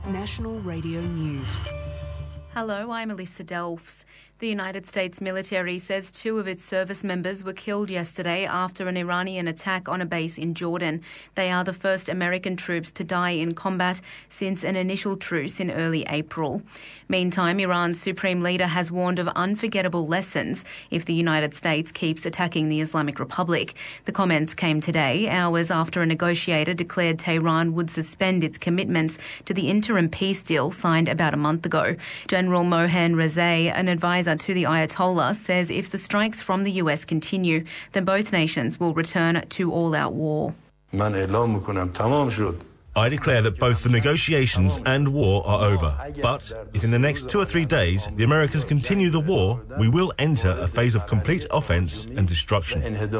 National Radio News. Hello, I'm Alyssa Delfs. The United States military says 2 of its service members were killed yesterday after an Iranian attack on a base in Jordan. They are the first American troops to die in combat since an initial truce in early April. Meantime, Iran's supreme leader has warned of unforgettable lessons if the United States keeps attacking the Islamic Republic. The comments came today, hours after a negotiator declared Tehran would suspend its commitments to the interim peace deal signed about a month ago. General Mohan Rezai, an advisor to the Ayatollah, says if the strikes from the US continue, then both nations will return to all-out war. I declare that both the negotiations and war are over. But if in the next 2 or 3 days the Americans continue the war, we will enter a phase of complete offence and destruction.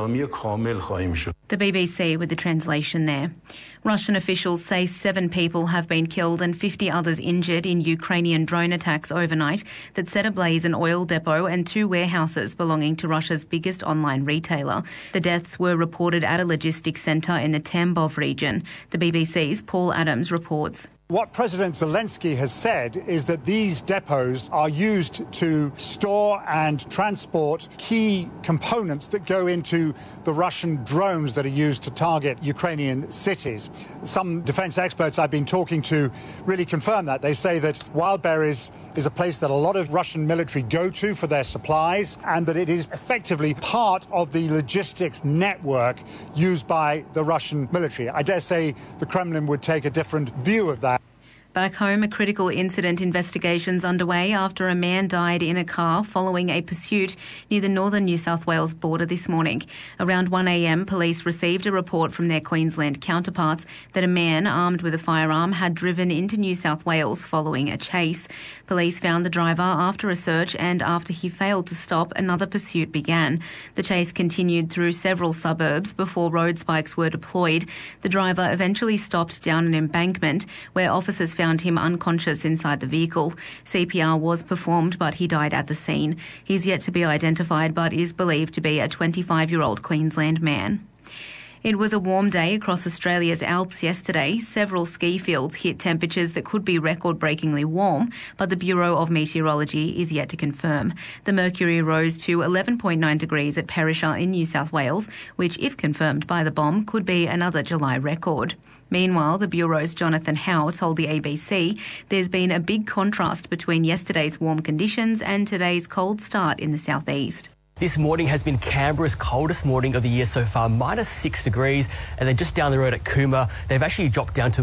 The BBC with the translation there. Russian officials say 7 people have been killed and 50 others injured in Ukrainian drone attacks overnight that set ablaze an oil depot and 2 warehouses belonging to Russia's biggest online retailer. The deaths were reported at a logistics centre in the Tambov region. The BBC's Paul Adams reports. What President Zelensky has said is that these depots are used to store and transport key components that go into the Russian drones that are used to target Ukrainian cities. Some defence experts I've been talking to really confirm that. They say that Wildberries is a place that a lot of Russian military go to for their supplies, and that it is effectively part of the logistics network used by the Russian military. I dare say the Kremlin would take a different view of that. Back home, a critical incident investigation's underway after a man died in a car following a pursuit near the northern New South Wales border this morning. Around 1 a.m, police received a report from their Queensland counterparts that a man armed with a firearm had driven into New South Wales following a chase. Police found the driver after a search, and after he failed to stop, another pursuit began. The chase continued through several suburbs before road spikes were deployed. The driver eventually stopped down an embankment where officers found him unconscious inside the vehicle. CPR was performed, but he died at the scene. He's yet to be identified, but is believed to be a 25-year-old Queensland man. It was a warm day across Australia's Alps yesterday. Several ski fields hit temperatures that could be record-breakingly warm, but the Bureau of Meteorology is yet to confirm. The mercury rose to 11.9 degrees at Perisher in New South Wales, which, if confirmed by the BOM, could be another July record. Meanwhile, the Bureau's Jonathan Howe told the ABC there's been a big contrast between yesterday's warm conditions and today's cold start in the southeast. This morning has been Canberra's coldest morning of the year so far, -6 degrees. And then just down the road at Cooma, they've actually dropped down to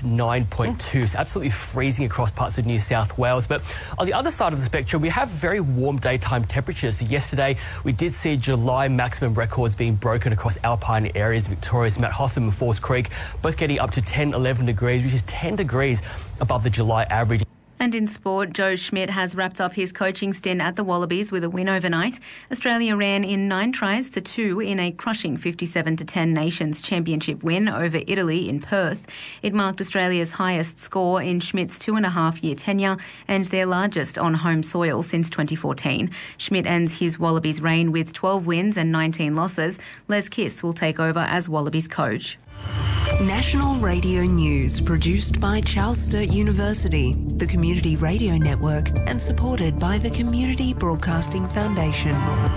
-9.2. So absolutely freezing across parts of New South Wales. But on the other side of the spectrum, we have very warm daytime temperatures. So yesterday, we did see July maximum records being broken across alpine areas, Victoria's Mount Hotham and Falls Creek, both getting up to 10, 11 degrees, which is 10 degrees above the July average. And in sport, Joe Schmidt has wrapped up his coaching stint at the Wallabies with a win overnight. Australia ran in 9 tries to 2 in a crushing 57-10 Nations Championship win over Italy in Perth. It marked Australia's highest score in Schmidt's 2.5-year tenure and their largest on home soil since 2014. Schmidt ends his Wallabies reign with 12 wins and 19 losses. Les Kiss will take over as Wallabies coach. National Radio News, produced by Charles Sturt University, the Community Radio Network, and supported by the Community Broadcasting Foundation.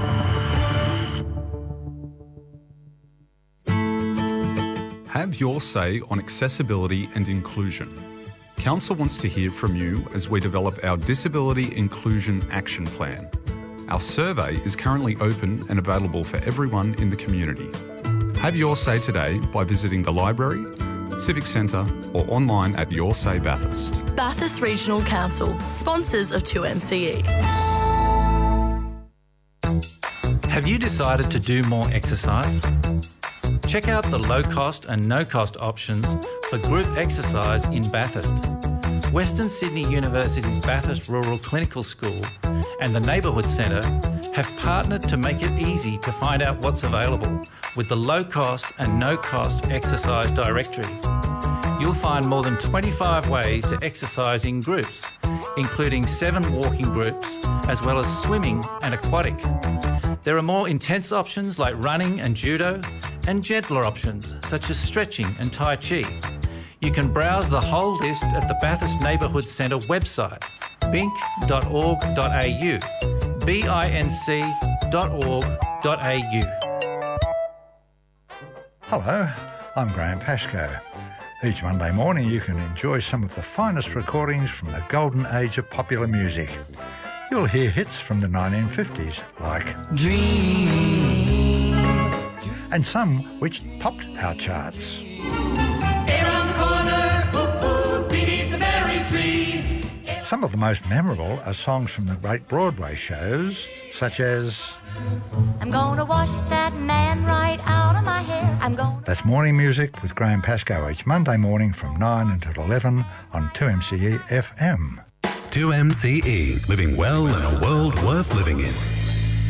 Have your say on accessibility and inclusion. Council wants to hear from you as we develop our Disability Inclusion Action Plan. Our survey is currently open and available for everyone in the community. Have your say today by visiting the library, Civic Centre or online at Your Say Bathurst. Bathurst Regional Council, sponsors of 2MCE. Have you decided to do more exercise? Check out the low-cost and no-cost options for group exercise in Bathurst. Western Sydney University's Bathurst Rural Clinical School and the Neighbourhood Centre have partnered to make it easy to find out what's available with the low-cost and no-cost exercise directory. You'll find more than 25 ways to exercise in groups, including 7 walking groups, as well as swimming and aquatic. There are more intense options like running and judo, and gentler options such as stretching and Tai Chi. You can browse the whole list at the Bathurst Neighbourhood Centre website, binc.org.au, binc.org.au. Hello, I'm Graham Pascoe. Each Monday morning you can enjoy some of the finest recordings from the golden age of popular music. You'll hear hits from the 1950s like Dream, and some which topped our charts. Hey, around the corner, ooh, ooh, beneath the berry tree. Some of the most memorable are songs from the great Broadway shows, such as I'm gonna wash that man right out of my hair. That's Morning Music with Graham Pascoe each Monday morning from 9 until 11 on 2MCE FM. 2MCE, living well in a world worth living in.